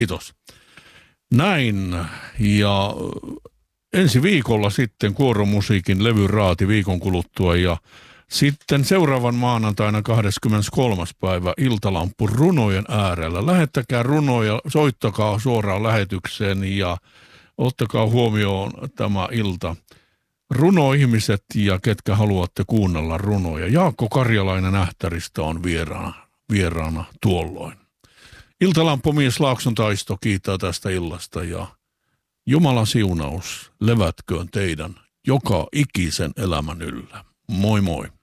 Kiitos. Näin, ja ensi viikolla sitten Kuoromusiikin levyraati viikon kuluttua, ja sitten seuraavan maanantaina 23. päivä Iltalamppu runojen äärellä. Lähettäkää runoja, soittakaa suoraan lähetykseen ja ottakaa huomioon tämä ilta. Runoihmiset ja ketkä haluatte kuunnella runoja. Jaakko Karjalainen Ähtäristä on vieraana tuolloin. Iltalamppumies Laakson Taisto kiittää tästä illasta ja Jumalan siunaus levätköön teidän joka ikisen elämän yllä. Moi moi.